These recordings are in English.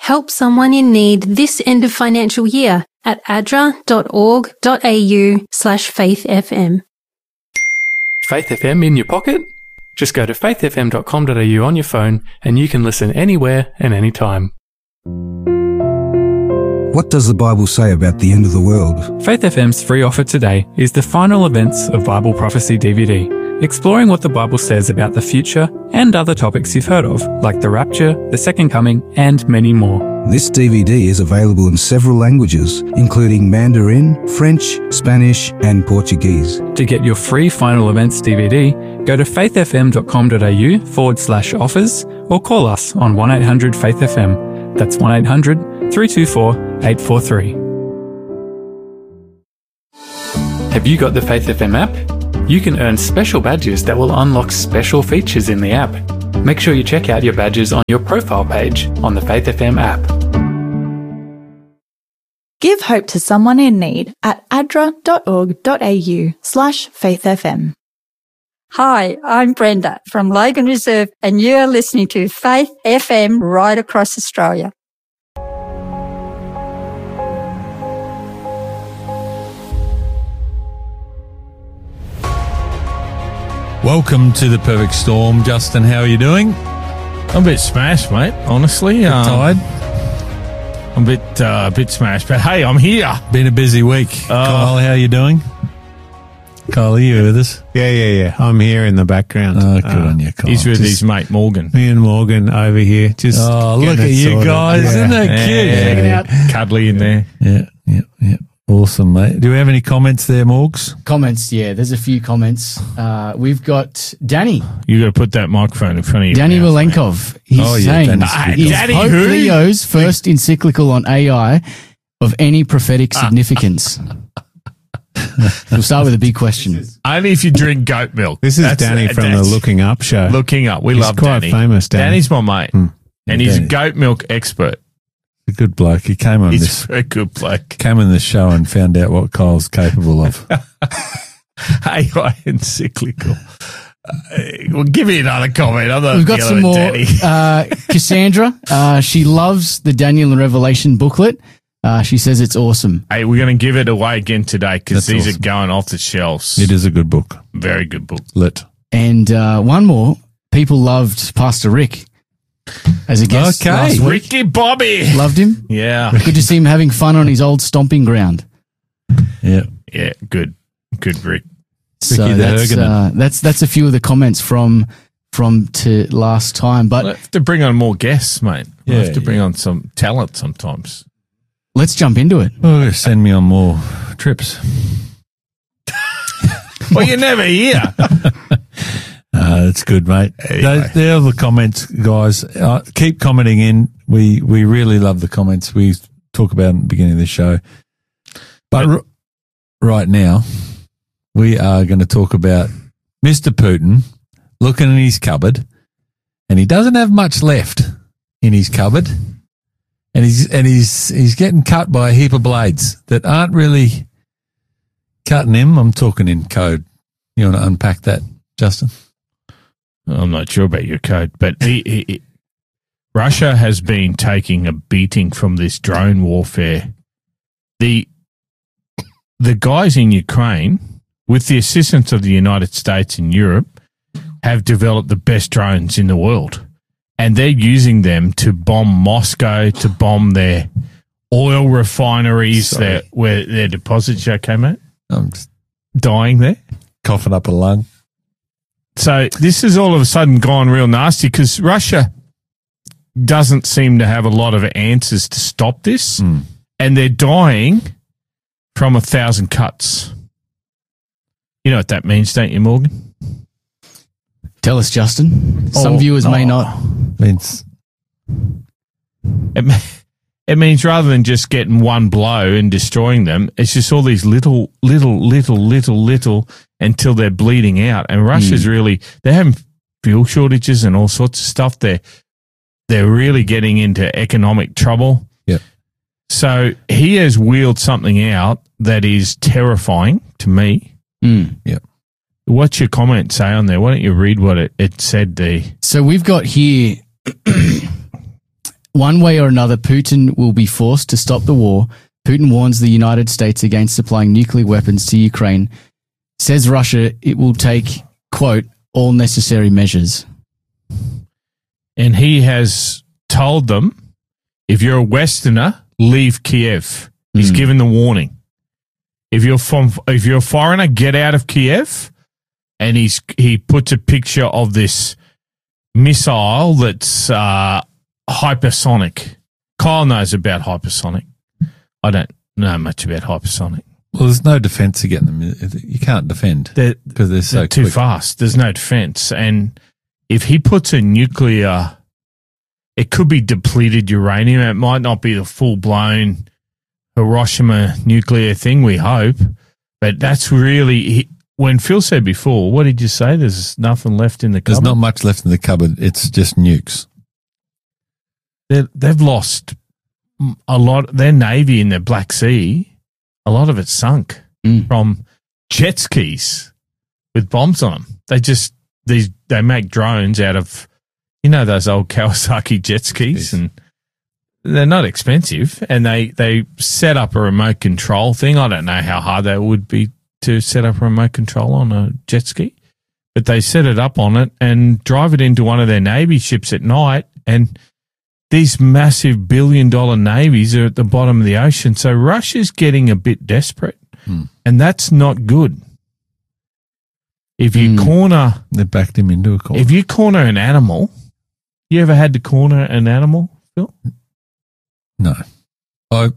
Help someone in need this end of financial year at adra.org.au/faithfm. Faith FM in your pocket? Just go to faithfm.com.au on your phone and you can listen anywhere and anytime. What does the Bible say about the end of the world? Faith FM's free offer today is the Final Events of Bible Prophecy DVD, exploring what the Bible says about the future and other topics you've heard of, like the rapture, the second coming, and many more. This DVD is available in several languages, including Mandarin, French, Spanish, and Portuguese. To get your free Final Events DVD, go to faithfm.com.au/offers or call us on 1-800-FAITH-FM. That's 1-800-324-843. Have you got the Faith FM app? You can earn special badges that will unlock special features in the app. Make sure you check out your badges on your profile page on the Faith FM app. Give hope to someone in need at adra.org.au/faithfm. Hi, I'm Brenda from Logan Reserve and you are listening to Faith FM right across Australia. Welcome to the Perfect Storm. Justin, how are you doing? I'm a bit smashed, mate, honestly. Tired? I'm a bit smashed, but hey, I'm here. Been a busy week. Kyle, how are you doing? Kyle, are you with us? Yeah. I'm here in the background. Oh, good on you, Kyle. He's with his mate Morgan. Me and Morgan over here. Just look at you guys. Yeah. Isn't that cute? Checking out. Cuddly in there. Yeah. Awesome, mate. Do we have any comments there, Morgs? Comments, yeah. There's a few comments. We've got Danny. You got to put that microphone in front of you. Danny Malenkov. He's saying is Danny Pope who? Leo's first encyclical on AI of any prophetic significance. We'll start with a big question. Only if you drink goat milk. This is Danny from the Looking Up show. Looking Up. We He's love quite Danny. famous, Danny. Danny's my mate. And he's a Danny. goat milk expert. A good bloke. He came on He's a very good bloke. Came on the show and found out what Kyle's capable of. AI encyclical. Well, give me another comment. I'm not We've got some more. Danny. Cassandra, she loves the Daniel and Revelation booklet. She says it's awesome. Hey, we're going to give it away again today because That's these awesome. are going off the shelves. It is a good book. Very good book. Lit. And one more. People loved Pastor Rick as a guest last week. Ricky Bobby. Loved him. Yeah. Good to see him having fun on his old stomping ground. Yeah. Yeah, good. Good, Rick. So Ricky the that's a few of the comments from to last time. But We'll have to bring on more guests, mate. We'll Yeah, have to bring on some talent sometimes. let's jump into it. Oh, send me on more trips. Well, you're never here. That's good, mate. Anyway. There are the comments, guys. Keep commenting in. We really love the comments we talk about in the beginning of the show. But right now, we are going to talk about Mr. Putin looking in his cupboard, and he doesn't have much left in his cupboard, and he's getting cut by a heap of blades that aren't really cutting him. I'm talking in code. You want to unpack that, Justin? I'm not sure about your code, but Russia has been taking a beating from this drone warfare. The guys in Ukraine, with the assistance of the United States and Europe, have developed the best drones in the world. And they're using them to bomb Moscow, to bomb their oil refineries, where their deposits. You okay, mate? I'm just Dying there. coughing up a lung. So this has all of a sudden gone real nasty because Russia doesn't seem to have a lot of answers to stop this, and they're dying from 1,000 cuts. You know what that means, don't you, Morgan? Tell us, Justin. Some viewers may not. Means It means rather than just getting one blow and destroying them, it's just all these little until they're bleeding out. And Russia's they're having fuel shortages and all sorts of stuff. They're really getting into economic trouble. Yep. So he has wheeled something out that is terrifying to me. Yep. What's your comment say on there? Why don't you read what it said, D? So we've got here one way or another, Putin will be forced to stop the war. Putin warns the United States against supplying nuclear weapons to Ukraine. Says Russia it will take, quote, all necessary measures. And he has told them, if you're a Westerner, leave Kiev. He's given the warning. If you're a foreigner, get out of Kiev. And he puts a picture of this missile that's hypersonic. Kyle knows about hypersonic. I don't know much about hypersonic. Well, there's no defence against them. You can't defend because they're so too quick. fast. There's no defence. And if he puts a nuclear, it could be depleted uranium. It might not be the full-blown Hiroshima nuclear thing, we hope. But that's really, when Phil said before, what did you say? There's nothing left in the cupboard? There's not much left in the cupboard. It's just nukes. They've lost a lot. Their navy in the Black Sea, a lot of it sunk from jet skis with bombs on them. They make drones out of, those old Kawasaki jet skis, and they're not expensive. And they set up a remote control thing. I don't know how hard that would be to set up a remote control on a jet ski, but they set it up on it and drive it into one of their Navy ships at night. And these massive billion-dollar navies are at the bottom of the ocean. So Russia's getting a bit desperate, and that's not good. If you corner... They backed him into a corner. If you corner an animal... You ever had to corner an animal, Phil? No. There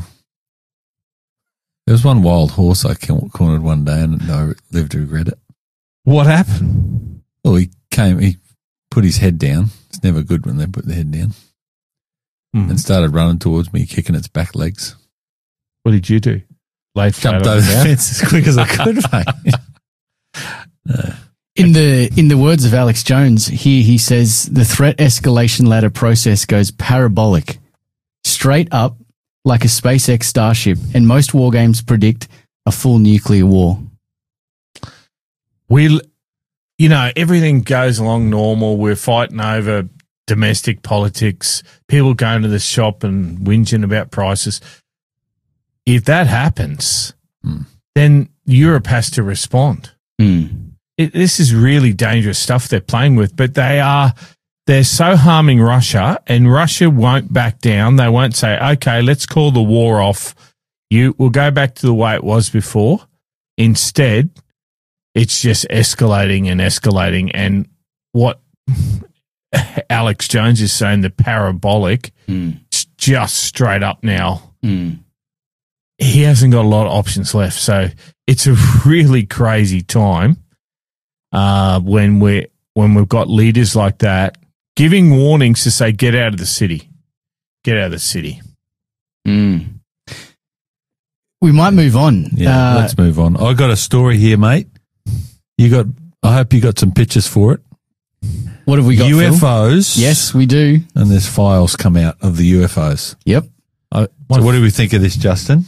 was one wild horse I cornered one day and I lived to regret it. What happened? Well, he put his head down. It's never good when they put their head down. And started running towards me, kicking its back legs. What did you do? Jumped over the fence as quick as I could, mate. No. In the words of Alex Jones, he says the threat escalation ladder process goes parabolic, straight up like a SpaceX Starship, and most war games predict a full nuclear war. Everything goes along normal. We're fighting over domestic politics, people going to the shop and whinging about prices. If that happens, then Europe has to respond. This is really dangerous stuff they're playing with, but they're so harming Russia, and Russia won't back down. They won't say, okay, let's call the war off. We'll go back to the way it was before. Instead, it's just escalating and escalating. And what Alex Jones is saying, the parabolic, it's just straight up now. He hasn't got a lot of options left. So it's a really crazy time. When we've got leaders like that giving warnings to say, get out of the city. Get out of the city. We might move on. Yeah, let's move on. I got a story here, mate. I hope you got some pictures for it. What have we got, UFOs. Phil? Yes, we do. And there's files come out of the UFOs. Yep. So what do we think of this, Justin?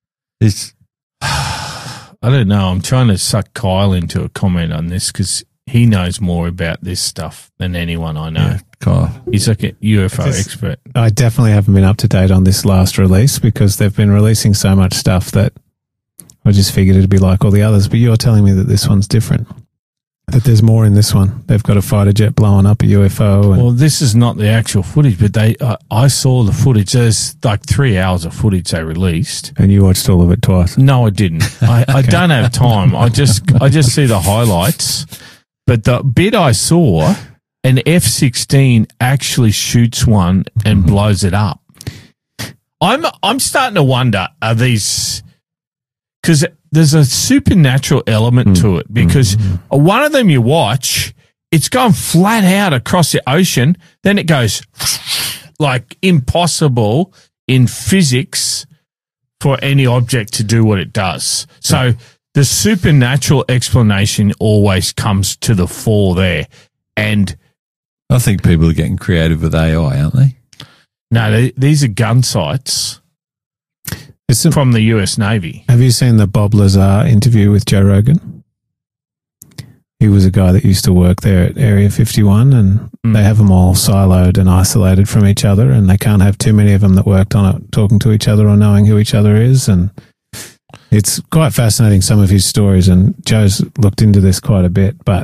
I don't know. I'm trying to suck Kyle into a comment on this because he knows more about this stuff than anyone I know. Yeah, Kyle. He's like a UFO expert. I definitely haven't been up to date on this last release because they've been releasing so much stuff that I just figured it'd be like all the others. But you're telling me that this one's different, that there's more in this one. They've got a fighter jet blowing up a UFO. Well, this is not the actual footage, but I saw the footage. There's like 3 hours of footage they released. And you watched all of it twice? No, I didn't. I don't have time. I just see the highlights. But the bit I saw, an F-16 actually shoots one and blows it up. I'm starting to wonder, are these... Because there's a supernatural element to it. Because one of them you watch, it's going flat out across the ocean. Then it goes like impossible in physics for any object to do what it does. So the supernatural explanation always comes to the fore there. And I think people are getting creative with AI, aren't they? No, these are gun sites from the US Navy. Have you seen the Bob Lazar interview with Joe Rogan? he was a guy that used to work there at Area 51, and they have them all siloed and isolated from each other, and they can't have too many of them that worked on it talking to each other or knowing who each other is. And it's quite fascinating, some of his stories, and Joe's looked into this quite a bit. But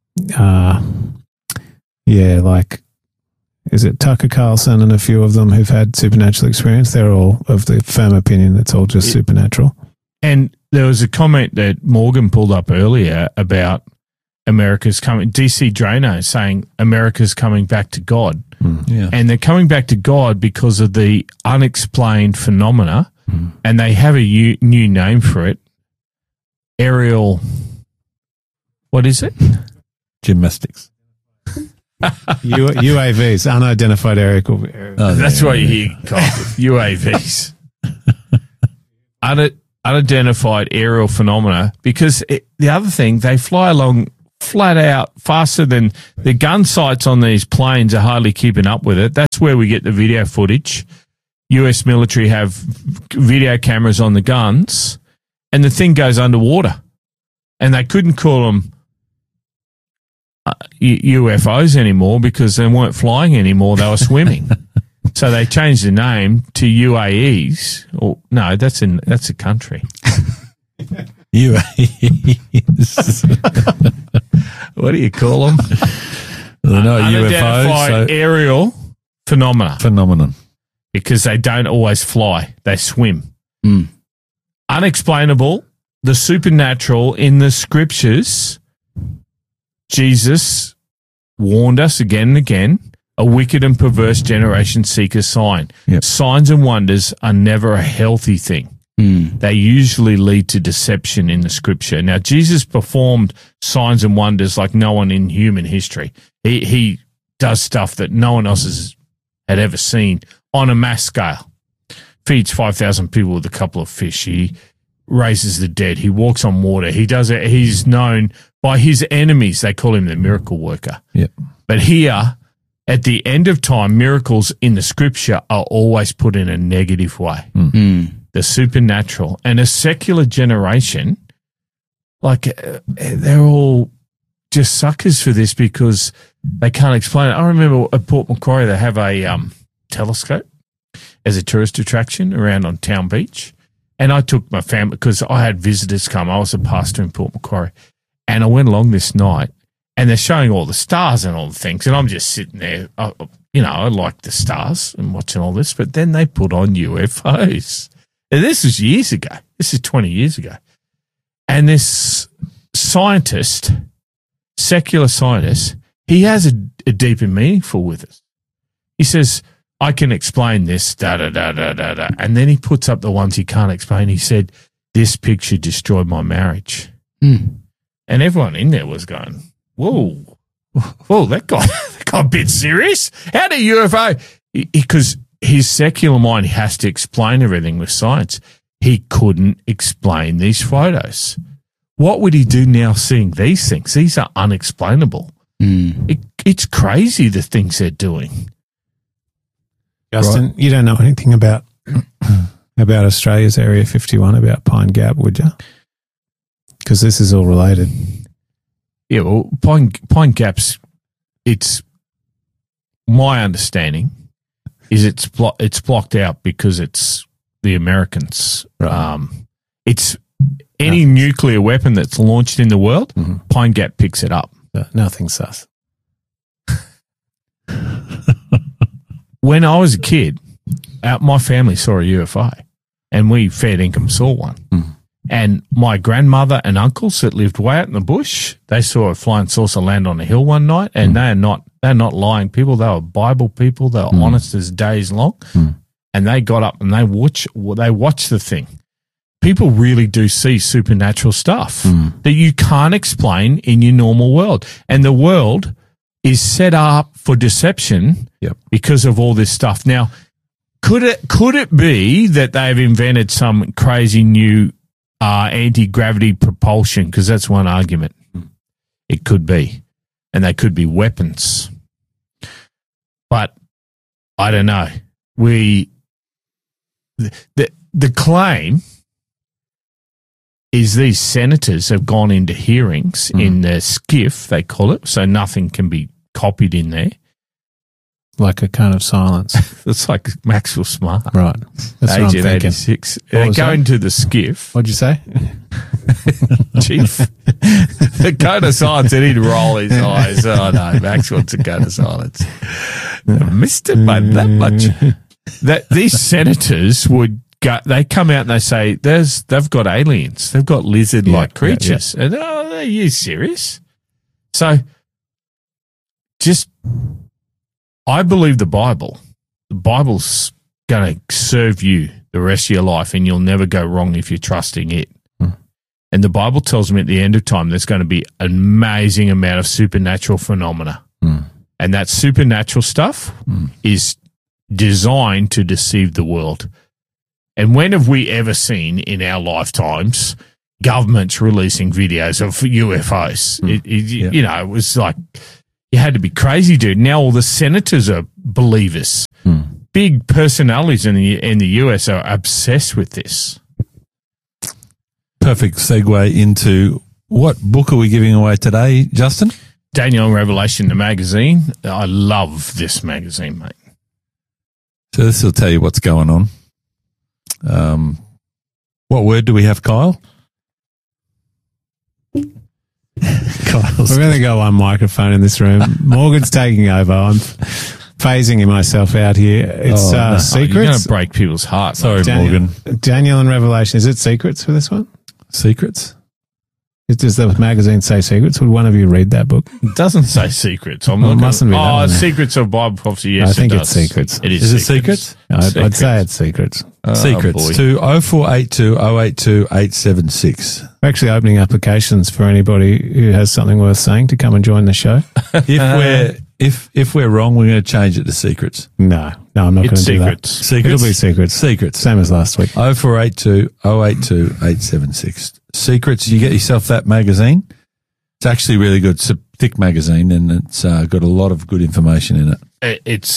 is it Tucker Carlson and a few of them who've had supernatural experience? They're all of the firm opinion it's all just supernatural. And there was a comment that Morgan pulled up earlier about America's coming, DC Drano saying America's coming back to God. Yeah. And they're coming back to God because of the unexplained phenomena, and they have a new name for it. Aerial, what is it? Gymnastics. UAVs, unidentified aerial. That's why you hear UAVs. Unidentified aerial phenomena, because the other thing, they fly along flat out faster than the gun sights on these planes are hardly keeping up with it. That's where we get the video footage. US military have video cameras on the guns, and the thing goes underwater. And they couldn't call them UFOs anymore because they weren't flying anymore. They were swimming. So they changed the name to UAEs. Or no, that's a country. UAEs. What do you call them? They're not Unidentified UFOs. aerial Phenomenon. Because they don't always fly. They swim. Unexplainable. The supernatural in the scriptures. Jesus warned us again and again, a wicked and perverse generation seek a sign. Yep. Signs and wonders are never a healthy thing. They usually lead to deception in the scripture. Now, Jesus performed signs and wonders like no one in human history. He does stuff that no one else had ever seen on a mass scale. Feeds 5,000 people with a couple of fish. He raises the dead. He walks on water. He does it. He's known by his enemies. They call him the miracle worker. Yep. But here, at the end of time, miracles in the scripture are always put in a negative way. The supernatural. And a secular generation, like, they're all just suckers for this because they can't explain it. I remember at Port Macquarie, they have a telescope as a tourist attraction around on Town Beach. And I took my family because I had visitors come. I was a pastor in Port Macquarie. And I went along this night and they're showing all the stars and all the things. And I'm just sitting there, I like the stars and watching all this. But then they put on UFOs. And this was years ago. This is 20 years ago. And this scientist, secular scientist, he has a deep and meaningful with us. He says, I can explain this, da-da-da-da-da-da. And then he puts up the ones he can't explain. He said, this picture destroyed my marriage. And everyone in there was going, whoa, that got a bit serious. How do UFO? Because his secular mind has to explain everything with science. He couldn't explain these photos. What would he do now seeing these things? These are unexplainable. It's crazy the things they're doing. Justin, you don't know anything about Australia's Area 51, about Pine Gap, would you? Because this is all related. Yeah, well, Pine Gap's, it's my understanding is it's blocked out because it's the Americans. Right. It's any nuclear weapon that's launched in the world, Pine Gap picks it up. Nothing sus. When I was a kid, my family saw a UFO, and we fair income saw one. And my grandmother and uncles that lived way out in the bush, they saw a flying saucer land on a hill one night, and they're not lying people. They were Bible people. They were honest as days long, and they got up and they watched the thing. People really do see supernatural stuff that you can't explain in your normal world, and the world is set up for deception because of all this stuff. Now, could it be that they've invented some crazy new anti-gravity propulsion? Because that's one argument. It could be. And they could be weapons. But I don't know. The claim is these senators have gone into hearings in the SCIF, they call it, so nothing can be copied in there. Like a kind of silence. It's like Maxwell Smart. Right. That's what I'm Agent thinking. 86. What They was go that? into the SCIF. What'd you say? Chief. The code of silence, and he'd roll his eyes. Oh, no, Max wants a code of silence. Missed it by that much. That these senators would go, they come out and they say, they've got aliens. They've got lizard-like creatures. And, are you serious? So, I believe the Bible. The Bible's going to serve you the rest of your life, and you'll never go wrong if you're trusting it. And the Bible tells me at the end of time there's going to be an amazing amount of supernatural phenomena. And that supernatural stuff is designed to deceive the world. And when have we ever seen in our lifetimes governments releasing videos of UFOs? You know, it was like you had to be crazy, dude. Now all the senators are believers. Big personalities in the US are obsessed with this. Perfect segue into what book are we giving away today, Justin? Daniel and Revelation, the magazine. I love this magazine, mate. So this will tell you what's going on. What word do we have, Kyle? We've only got one microphone in this room. Morgan's taking over. I'm phasing myself out here. It's You're going Secrets. to break people's hearts. Sorry, Daniel, Morgan. Daniel and Revelation. Is it Secrets for this one? Secrets? Does the magazine say Secrets? Would one of you read that book? It doesn't say secrets. I'm Well, not it mustn't be that Oh, one, then. Secrets of Bible Prophecy. Yes, I think it it's does. Secrets. It is. Is it Secrets? I'd say it's Secrets. Secrets boy. to 0482 082 876. We're actually opening applications for anybody who has something worth saying to come and join the show. If we're wrong, we're going to change it to secrets. No, I'm not going It's to do that. secrets. Secrets. It'll be Secrets. Secrets. Same as last week. 0482 082 876. Secrets. You get yourself that magazine. It's actually really good. It's a thick magazine, and it's got a lot of good information in it. It's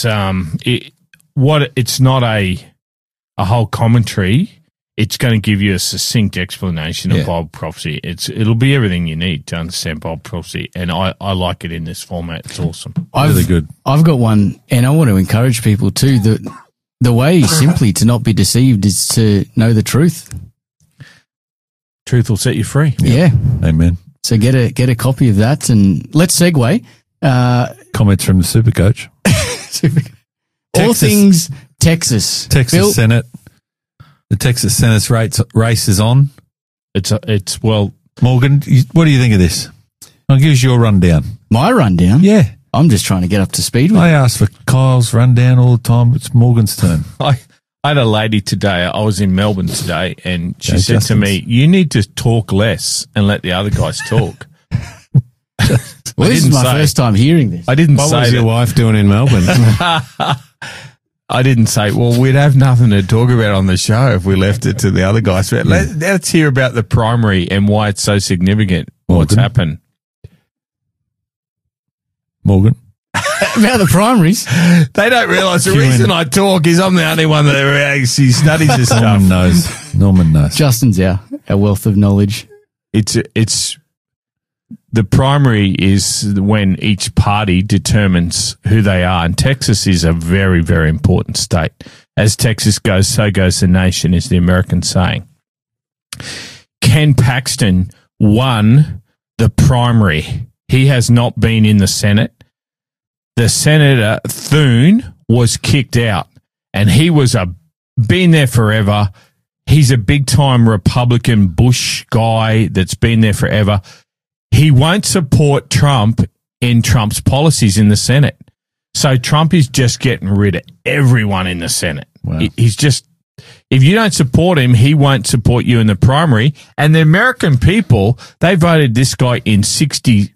not a whole commentary. It's going to give you a succinct explanation of Bible prophecy. It'll be everything you need to understand Bible prophecy, and I like it in this format. It's awesome. Really good. I've got one, and I want to encourage people too. The way simply to not be deceived is to know the truth. Truth will set you free. Yeah. Amen. So get a copy of that, and let's segue. Comments from the Super Coach. All things Texas. Texas Senate. The Texas Senate race is on. It's well, Morgan, what do you think of this? I'll give you your rundown. My rundown? Yeah. I'm just trying to get up to speed with I it. ask for Kyle's rundown all the time. It's Morgan's turn. I had a lady today. I was in Melbourne today, and she Okay, said Justin's. to me, "You need to talk less and let the other guys talk." Well, this is my first time hearing this. I didn't What say was your that. wife doing in Melbourne? I didn't say, well, we'd have nothing to talk about on the show if we left it to the other guys. But let's hear about the primary and why it's so significant. What's Morgan. happened? Morgan. About the primaries. They don't realise the reason I talk is I'm the only one that actually studies this stuff. Norman knows. Norman knows. Justin's our wealth of knowledge. It's the primary is when each party determines who they are, and Texas is a very, very important state. As Texas goes, so goes the nation, is the American saying. Ken Paxton won the primary. He has not been in the Senate. The Senator Thune was kicked out, and he was been there forever. He's a big-time Republican Bush guy that's been there forever. He won't support Trump in Trump's policies in the Senate. So Trump is just getting rid of everyone in the Senate. Wow. He's just, if you don't support him, he won't support you in the primary. And the American people, they voted this guy in 67%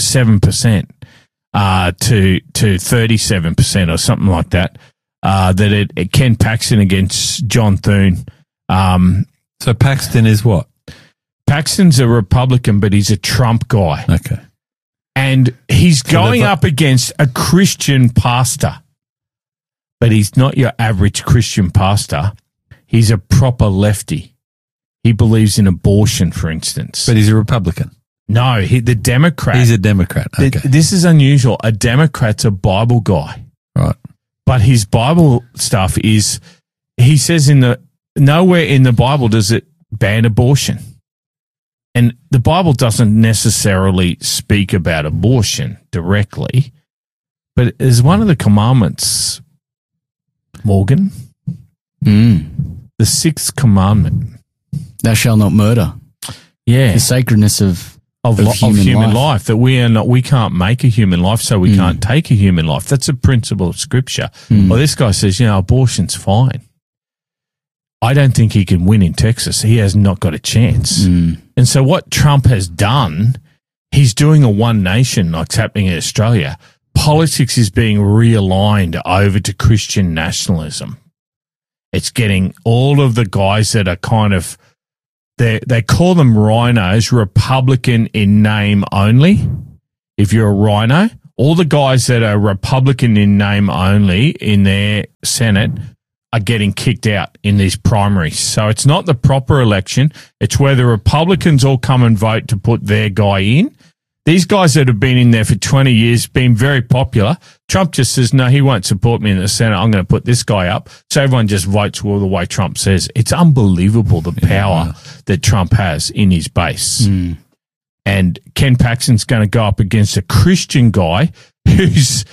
to 37% or something like that. Ken Paxton against John Thune. So Paxton is what? Paxton's a Republican, but he's a Trump guy. Okay. And he's going up against a Christian pastor. But he's not your average Christian pastor. He's a proper lefty. He believes in abortion, for instance. But he's a Republican. No, the Democrat. He's a Democrat. Okay. This is unusual. A Democrat's a Bible guy. Right. But his Bible stuff is, he says nowhere in the Bible does it ban abortion. And the Bible doesn't necessarily speak about abortion directly, but as one of the commandments, Morgan, the sixth commandment. Thou shalt not murder. Yeah. The sacredness of human life, that we can't make a human life, so we can't take a human life. That's a principle of Scripture. Well, this guy says, abortion's fine. I don't think he can win in Texas. He has not got a chance. And so what Trump has done, he's doing a one nation like's happening in Australia. Politics is being realigned over to Christian nationalism. It's getting all of the guys that are kind of, they call them rhinos, Republican in name only. If you're a rhino, all the guys that are Republican in name only in their Senate are getting kicked out in these primaries. So it's not the proper election. It's where the Republicans all come and vote to put their guy in. These guys that have been in there for 20 years, been very popular. Trump just says, no, he won't support me in the Senate. I'm going to put this guy up. So everyone just votes all the way Trump says. It's unbelievable the power that Trump has in his base. And Ken Paxton's going to go up against a Christian guy who's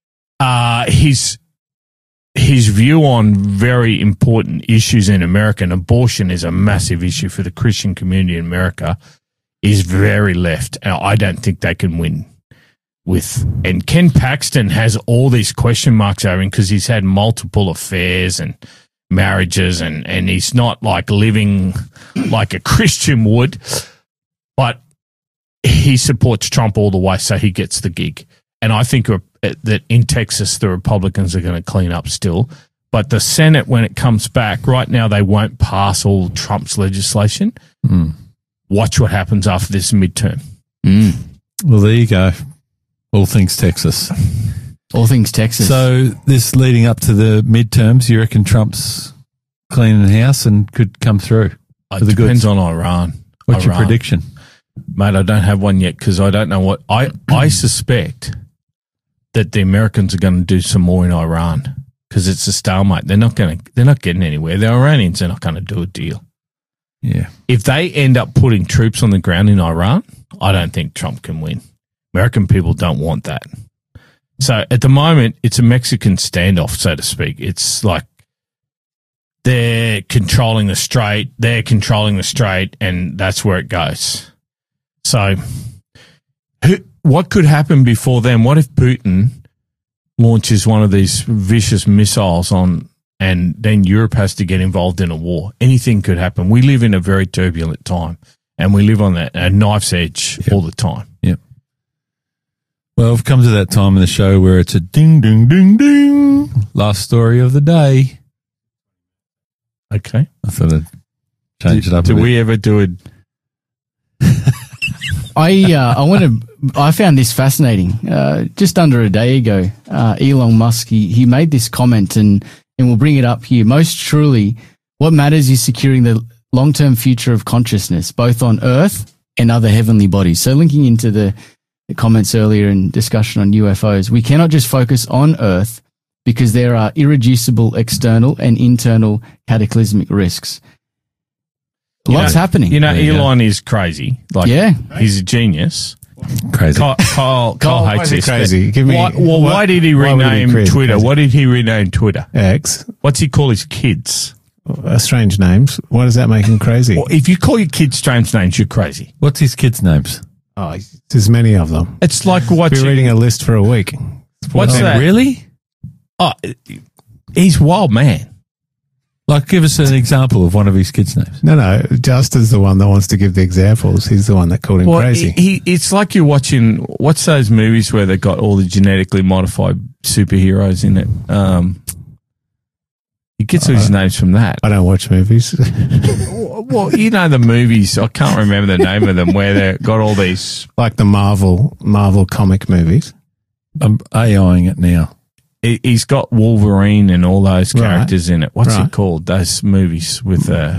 his view on very important issues in America, and abortion is a massive issue for the Christian community in America, is very left. And I don't think they can win with. And Ken Paxton has all these question marks over him because he's had multiple affairs and marriages, and he's not like living like a Christian would, but he supports Trump all the way, so he gets the gig. And I think that in Texas, the Republicans are going to clean up still. But the Senate, when it comes back, right now they won't pass all Trump's legislation. Watch what happens after this midterm. Well, there you go. All things Texas. All things Texas. So this leading up to the midterms, you reckon Trump's cleaning house and could come through? It depends on Iran. What's your prediction? Mate, I don't have one yet because I don't know what – I suspect that the Americans are going to do some more in Iran because it's a stalemate. They're not getting anywhere. The Iranians are not going to do a deal. Yeah. If they end up putting troops on the ground in Iran, I don't think Trump can win. American people don't want that. So at the moment, it's a Mexican standoff, so to speak. It's like they're controlling the strait, and that's where it goes. So what could happen before then? What if Putin launches one of these vicious missiles on, and then Europe has to get involved in a war? Anything could happen. We live in a very turbulent time, and we live on a knife's edge all the time. Yep. Well, we've come to that time in the show where it's a ding, ding, ding, ding. Last story of the day. Okay. I thought I'd change it up a bit. Do we ever do it? I found this fascinating. Just under a day ago, Elon Musk, he made this comment, and we'll bring it up here. Most truly, what matters is securing the long-term future of consciousness, both on Earth and other heavenly bodies. So linking into the comments earlier in discussion on UFOs, we cannot just focus on Earth because there are irreducible external and internal cataclysmic risks. Lots happening. Elon is crazy. He's a genius. Crazy. Kyle hates this. Crazy. Why did he rename Twitter? Crazy? What did he rename Twitter? X. What's he call his kids? Strange names. Why does that make him crazy? Well, if you call your kids strange names, you're crazy. What's his kids' names? Oh, there's many of them. It's like watching. We're reading a list for a week. What's that? Really? Oh, he's a wild man. Like, give us an example of one of his kids' names. No, Justin's the one that wants to give the examples. He's the one that called him crazy. It's like you're watching, what's those movies where they got all the genetically modified superheroes in it? He gets all his names from that. I don't watch movies. Well, you know the movies, I can't remember the name of them, where they got all these. Like the Marvel comic movies. I'm AIing it now. He's got Wolverine and all those characters in it. What's it called? Those movies with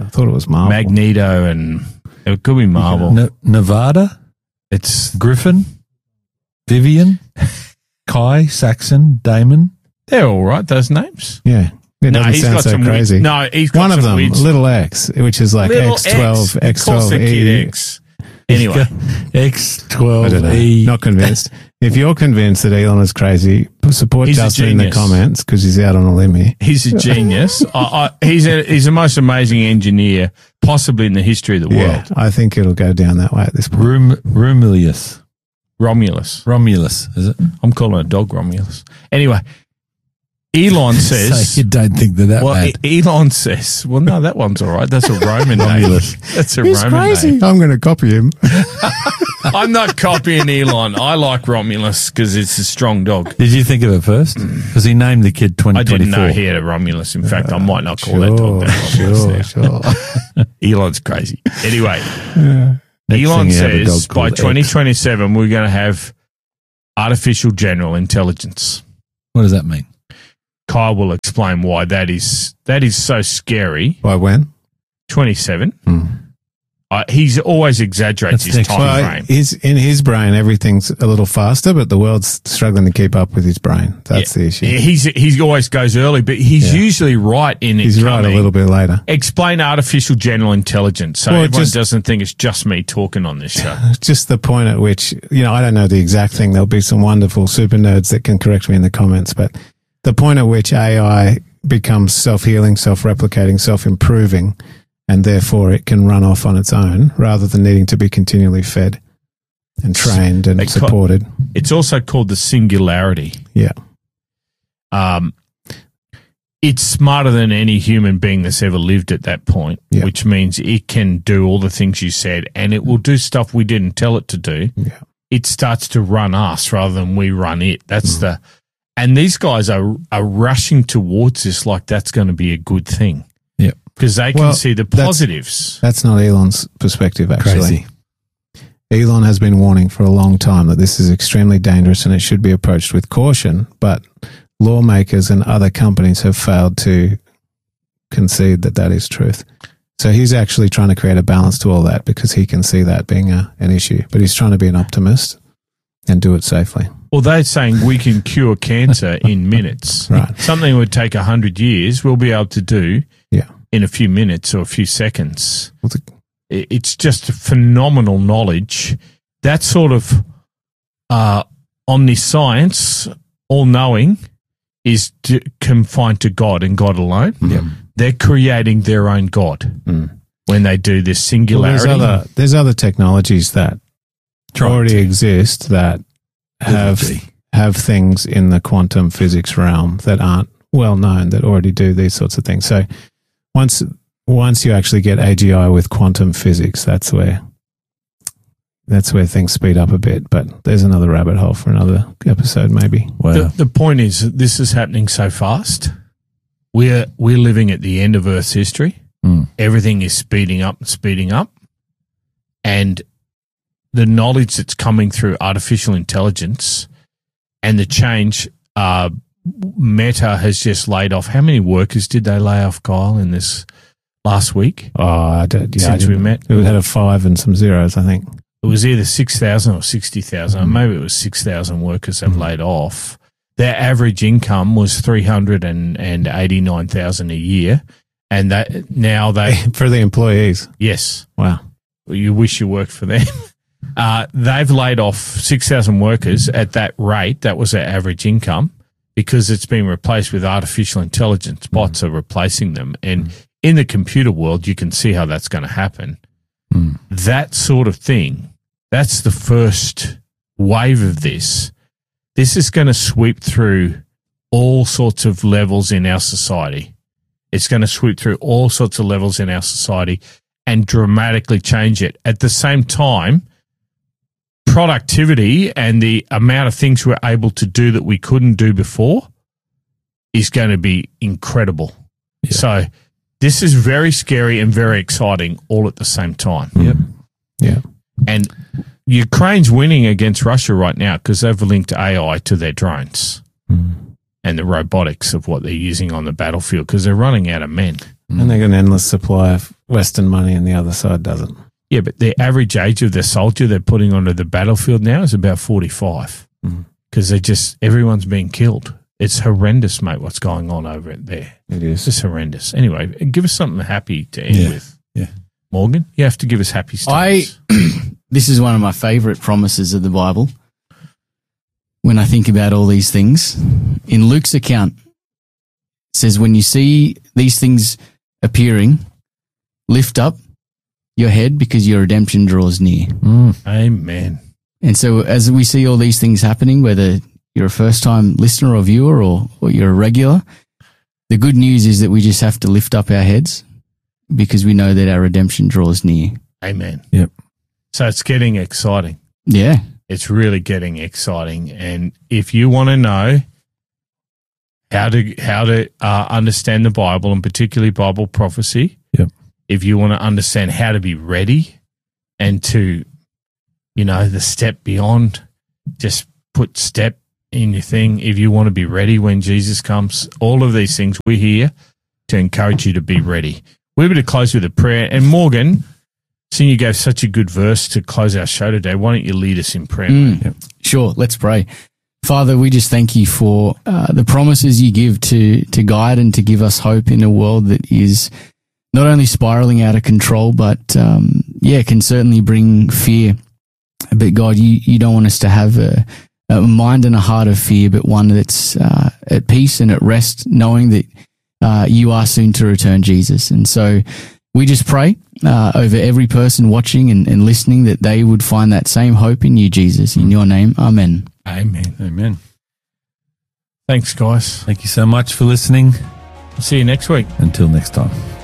I thought it was Marvel. Magneto, and it could be Marvel. Nevada, It's Griffin, Vivian, Kai, Saxon, Damon. they're all right. Those names. Yeah. It doesn't sound so crazy. Weird, no, he's got One of some them, weird, little X, which is like little X12, X. Of course, they're Kid X12E. X. Anyway, I don't know. X12E. Not convinced. If you're convinced that Elon is crazy, support He's a Justin in the genius. comments because he's out on a limb here. he's a genius. He's the most amazing engineer possibly in the history of the Yeah, world. I think it'll go down that way at this point. Romulus. Romulus. Is it? I'm calling a dog Romulus. Anyway, Elon says. So you don't think that Well, bad. Elon says, well, no, that one's all right. That's a Roman name. Romulus. That's a He's Roman crazy. name. I'm going to copy him. I'm not copying Elon. I like Romulus because it's a strong dog. Did you think of it first? Because he named the kid I 2024. didn't know he had a Romulus. In fact, I might not call that dog that Romulus now. Sure. Elon's crazy. Anyway, Next Elon thing you have a says dog by called X. 2027, we're going to have artificial general intelligence. What does that mean? Kyle will explain why that is so scary. By when? 27. He's always exaggerates That's his next time frame. In his brain, everything's a little faster, but the world's struggling to keep up with his brain. That's the issue. He always goes early, but he's usually right in it. He's right a coming. little bit later. Explain artificial general intelligence so Well, everyone just- doesn't think it's just me talking on this show. Just the point at which, I don't know the exact thing. There'll be some wonderful super nerds that can correct me in the comments, but the point at which AI becomes self-healing, self-replicating, self-improving, and therefore it can run off on its own rather than needing to be continually fed and trained and supported. It's also called the singularity. Yeah. It's smarter than any human being that's ever lived at that point, Yeah. which means it can do all the things you said, and it will do stuff we didn't tell it to do. Yeah. It starts to run us rather than we run it. That's and these guys are rushing towards this like that's going to be a good thing. Yep. Because they can see the positives. That's not Elon's perspective, actually. Crazy. Elon has been warning for a long time that this is extremely dangerous and it should be approached with caution, but lawmakers and other companies have failed to concede that that is truth. So he's actually trying to create a balance to all that because he can see that being an issue, but he's trying to be an optimist and do it safely. Well, they're saying we can cure cancer in minutes. Right. Something that would take 100 years, we'll be able to do Yeah. in a few minutes or a few seconds. Well, It's just phenomenal knowledge. That sort of omniscience, all-knowing, is confined to God and God alone. Yep. They're creating their own God when they do this singularity. Well, there's other technologies that already exist that have things in the quantum physics realm that aren't well known that already do these sorts of things. So once you actually get AGI with quantum physics, that's where things speed up a bit. But there's another rabbit hole for another episode, maybe. Wow. The point is, this is happening so fast. We're living at the end of Earth's history. Everything is speeding up, and the knowledge that's coming through artificial intelligence and the change. Meta has just laid off. How many workers did they lay off, Kyle, in this last week? Since we met, It had a 5 and some zeros, I think. it was either 6,000 or 60,000. Maybe it was 6,000 workers have laid off. Their average income was 389,000 a year, and that now they For the employees. yes, Wow. you wish you worked for them. They've laid off 6,000 workers at that rate. That was their average income because it's been replaced with artificial intelligence. Bots are replacing them, and in the computer world, you can see how that's going to happen. That sort of thing. That's the first wave of this. This is going to sweep through all sorts of levels in our society. It's going to sweep through all sorts of levels in our society and dramatically change it. At the same time, productivity and the amount of things we're able to do that we couldn't do before is going to be incredible. Yeah. So this is very scary and very exciting all at the same time. Yep. Yeah. And Ukraine's winning against Russia right now because they've linked AI to their drones and the robotics of what they're using on the battlefield because they're running out of men. And they got an endless supply of Western money and the other side doesn't. Yeah, but the average age of the soldier they're putting onto the battlefield now is about 45 because everyone's being killed. It's horrendous, mate, what's going on over there. It is. It's just horrendous. Anyway, give us something happy to end with. Yeah. Morgan, you have to give us happy stories. This is one of my favorite promises of the Bible. When I think about all these things, in Luke's account, it says, when you see these things appearing, lift up your head because your redemption draws near. Amen. And so as we see all these things happening, whether you're a first-time listener or viewer or you're a regular, the good news is that we just have to lift up our heads because we know that our redemption draws near. Amen. Yep. So it's getting exciting. Yeah. It's really getting exciting. And if you want to know how to understand the Bible, and particularly Bible prophecy, if you want to understand how to be ready and to, the step beyond, just put step in your thing. If you want to be ready when Jesus comes, all of these things, we're here to encourage you to be ready. We're going to close with a prayer. And Morgan, seeing you gave such a good verse to close our show today, why don't you lead us in prayer? Mate? Sure, let's pray. Father, we just thank you for the promises you give to guide and to give us hope in a world that is not only spiraling out of control, but can certainly bring fear. But God, you don't want us to have a mind and a heart of fear, but one that's at peace and at rest, knowing that you are soon to return, Jesus. And so we just pray over every person watching and listening that they would find that same hope in you, Jesus. In your name, amen. Amen. Amen. Thanks, guys. Thank you so much for listening. See you next week. Until next time.